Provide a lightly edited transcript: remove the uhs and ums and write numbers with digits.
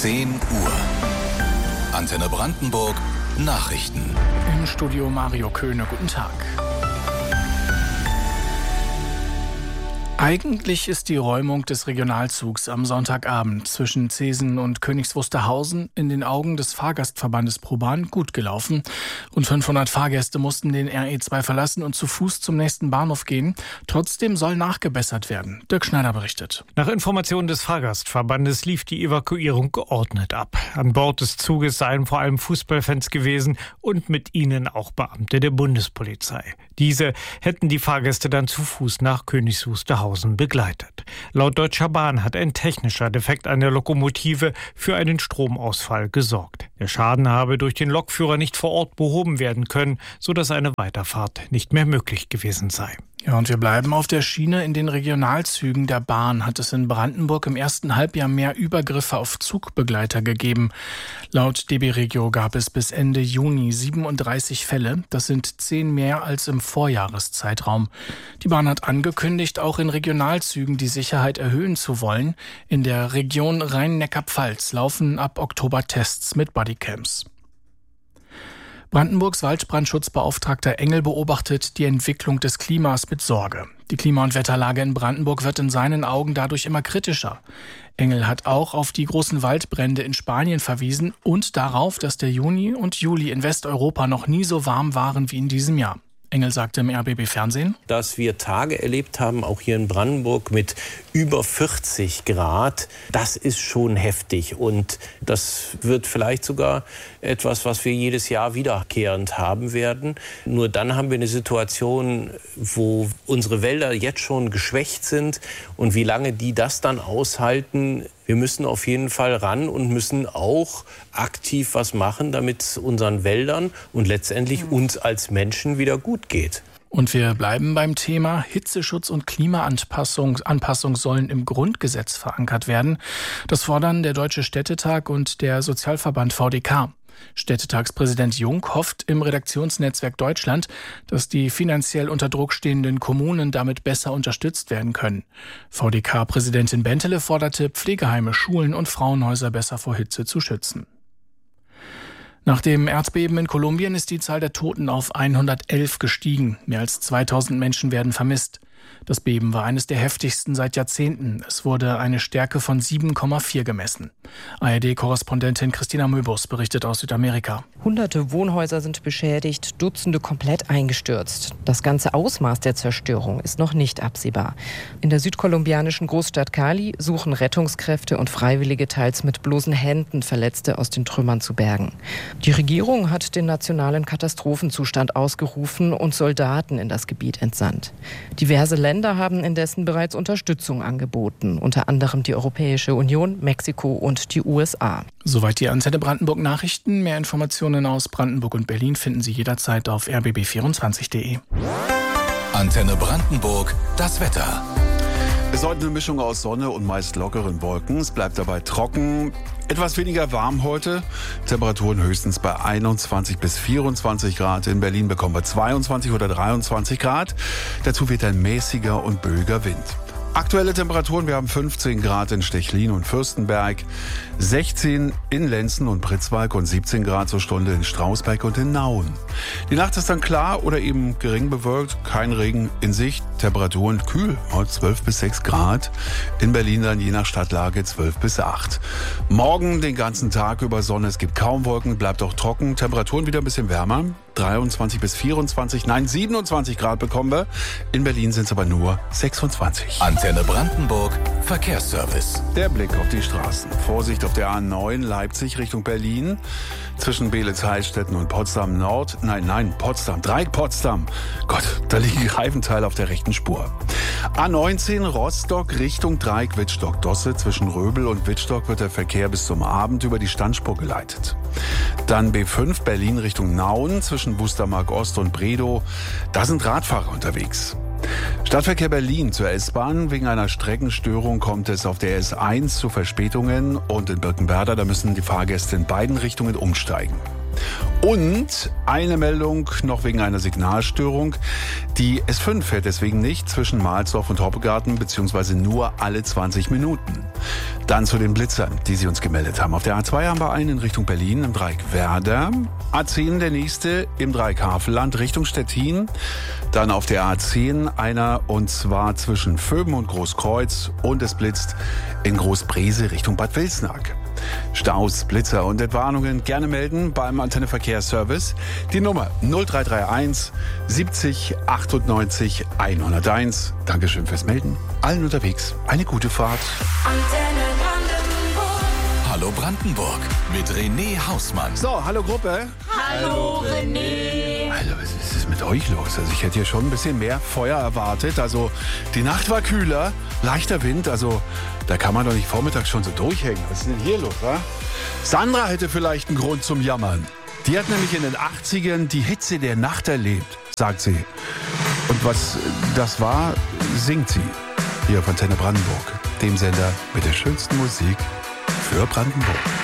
10 Uhr. Antenne Brandenburg Nachrichten. Im Studio Mario Köhne, guten Tag. Eigentlich ist die Räumung des Regionalzugs am Sonntagabend zwischen Zeesen und Königs Wusterhausen in den Augen des Fahrgastverbandes ProBahn gut gelaufen. Rund 500 Fahrgäste mussten den RE2 verlassen und zu Fuß zum nächsten Bahnhof gehen. Trotzdem soll nachgebessert werden. Dirk Schneider berichtet. Nach Informationen des Fahrgastverbandes lief die Evakuierung geordnet ab. An Bord des Zuges seien vor allem Fußballfans gewesen und mit ihnen auch Beamte der Bundespolizei. Diese hätten die Fahrgäste dann zu Fuß nach Königs Wusterhausen begleitet. Laut Deutscher Bahn hat ein technischer Defekt an der Lokomotive für einen Stromausfall gesorgt. Der Schaden habe durch den Lokführer nicht vor Ort behoben werden können, sodass eine Weiterfahrt nicht mehr möglich gewesen sei. Ja, und wir bleiben auf der Schiene. In den Regionalzügen der Bahn hat es in Brandenburg im ersten Halbjahr mehr Übergriffe auf Zugbegleiter gegeben. Laut DB Regio gab es bis Ende Juni 37 Fälle. Das sind 10 mehr als im Vorjahreszeitraum. Die Bahn hat angekündigt, auch in Regionalzügen die Sicherheit erhöhen zu wollen. In der Region Rhein-Neckar-Pfalz laufen ab Oktober Tests mit Bodycams. Brandenburgs Waldbrandschutzbeauftragter Engel beobachtet die Entwicklung des Klimas mit Sorge. Die Klima- und Wetterlage in Brandenburg wird in seinen Augen dadurch immer kritischer. Engel hat auch auf die großen Waldbrände in Spanien verwiesen und darauf, dass der Juni und Juli in Westeuropa noch nie so warm waren wie in diesem Jahr. Engel sagte im RBB-Fernsehen, dass wir Tage erlebt haben, auch hier in Brandenburg, mit über 40 Grad. Das ist schon heftig und das wird vielleicht sogar etwas, was wir jedes Jahr wiederkehrend haben werden. Nur dann haben wir eine Situation, wo unsere Wälder jetzt schon geschwächt sind und wie lange die das dann aushalten. Wir müssen auf jeden Fall ran und müssen auch aktiv was machen, damit es unseren Wäldern und letztendlich uns als Menschen wieder gut geht. Und wir bleiben beim Thema. Hitzeschutz und Klimaanpassung sollen im Grundgesetz verankert werden. Das fordern der Deutsche Städtetag und der Sozialverband VDK. Städtetagspräsident Jung hofft im Redaktionsnetzwerk Deutschland, dass die finanziell unter Druck stehenden Kommunen damit besser unterstützt werden können. VDK-Präsidentin Bentele forderte, Pflegeheime, Schulen und Frauenhäuser besser vor Hitze zu schützen. Nach dem Erdbeben in Kolumbien ist die Zahl der Toten auf 111 gestiegen. Mehr als 2000 Menschen werden vermisst. Das Beben war eines der heftigsten seit Jahrzehnten. Es wurde eine Stärke von 7,4 gemessen. ARD-Korrespondentin Christina Möbus berichtet aus Südamerika. Hunderte Wohnhäuser sind beschädigt, Dutzende komplett eingestürzt. Das ganze Ausmaß der Zerstörung ist noch nicht absehbar. In der südkolumbianischen Großstadt Cali suchen Rettungskräfte und Freiwillige teils mit bloßen Händen Verletzte aus den Trümmern zu bergen. Die Regierung hat den nationalen Katastrophenzustand ausgerufen und Soldaten in das Gebiet entsandt. Diverse Länder haben indessen bereits Unterstützung angeboten, unter anderem die Europäische Union, Mexiko und die USA. Soweit die Antenne Brandenburg Nachrichten. Mehr Informationen aus Brandenburg und Berlin finden Sie jederzeit auf rbb24.de. Antenne Brandenburg, das Wetter. Es ist heute eine Mischung aus Sonne und meist lockeren Wolken. Es bleibt dabei trocken. Etwas weniger warm heute. Temperaturen höchstens bei 21 bis 24 Grad. In Berlin bekommen wir 22 oder 23 Grad. Dazu weht ein mäßiger und böiger Wind. Aktuelle Temperaturen, wir haben 15 Grad in Stechlin und Fürstenberg, 16 in Lenzen und Pritzwalk und 17 Grad zur Stunde in Strausberg und in Nauen. Die Nacht ist dann klar oder eben gering bewölkt, kein Regen in Sicht, Temperaturen kühl, 12 bis 6 Grad. In Berlin dann je nach Stadtlage 12 bis 8. Morgen den ganzen Tag über Sonne, es gibt kaum Wolken, bleibt auch trocken, Temperaturen wieder ein bisschen wärmer. 23 bis 24, nein 27 Grad bekommen wir. In Berlin sind es aber nur 26. Antenne Brandenburg, Verkehrsservice. Der Blick auf die Straßen. Vorsicht auf der A9 Leipzig Richtung Berlin. Zwischen Beelitz-Heilstätten und Potsdam Nord. Potsdam. Dreieck Potsdam. Gott, da liegen Reifenteile auf der rechten Spur. A19 Rostock Richtung Dreieck Wittstock-Dosse. Zwischen Röbel und Wittstock wird der Verkehr bis zum Abend über die Standspur geleitet. Dann B5 Berlin Richtung Nauen. Zwischen Wustermark Ost und Bredow. Da sind Radfahrer unterwegs. Stadtverkehr Berlin zur S-Bahn. Wegen einer Streckenstörung kommt es auf der S1 zu Verspätungen und in Birkenwerder, da müssen die Fahrgäste in beiden Richtungen umsteigen. Und eine Meldung noch wegen einer Signalstörung. Die S5 fährt deswegen nicht zwischen Mahlsdorf und Hoppegarten, beziehungsweise nur alle 20 Minuten. Dann zu den Blitzern, die Sie uns gemeldet haben. Auf der A2 haben wir einen in Richtung Berlin im Dreieck Werder. A10 der nächste im Dreieck Havelland Richtung Stettin. Dann auf der A10 einer, und zwar zwischen Vöben und Großkreuz, und es blitzt in Großbrese Richtung Bad Wilsnack. Staus, Blitzer und Entwarnungen gerne melden beim Antenne Verkehrsservice. Die Nummer 0331 70 98 101. Dankeschön fürs Melden. Allen unterwegs eine gute Fahrt. Antenne Brandenburg. Hallo Brandenburg mit René Hausmann. So, hallo Gruppe. Hallo René. Also, was ist mit euch los? Also ich hätte hier schon ein bisschen mehr Feuer erwartet. Also die Nacht war kühler, leichter Wind. Also da kann man doch nicht vormittags schon so durchhängen. Was ist denn hier los, wa? Sandra hätte vielleicht einen Grund zum Jammern. Die hat nämlich in den 80ern die Hitze der Nacht erlebt, sagt sie. Und was das war, singt sie. Hier auf Antenne Brandenburg, dem Sender mit der schönsten Musik für Brandenburg.